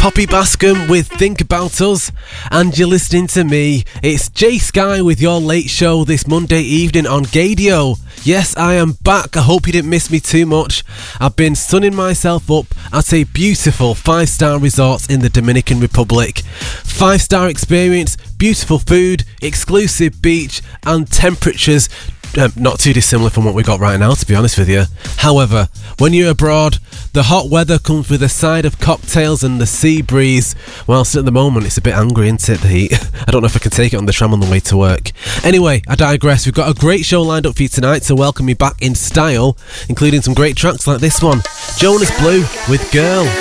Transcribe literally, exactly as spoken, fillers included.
Poppy Bascom with Think About Us, and you're listening to me. It's Jay Sky with your late show this Monday evening on Gadio. Yes, I am back. I hope you didn't miss me too much. I've been sunning myself up at a beautiful five-star resort in the Dominican Republic. Five-star experience, beautiful food, exclusive beach, and temperatures Um, not too dissimilar from what we got right now, to be honest with you. However, when you're abroad, the hot weather comes with a side of cocktails and the sea breeze, whilst at the moment it's a bit angry, isn't it, the heat? I don't know if I can take it on the tram on the way to work. Anyway, I digress. We've got a great show lined up for you tonight to welcome you back in style, including some great tracks like this one, Jonas Blue with Girl.